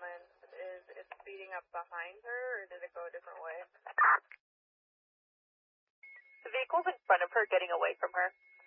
gentleman. Is it speeding up behind her, or did it go a different way? The vehicle's in front of her, getting away from her.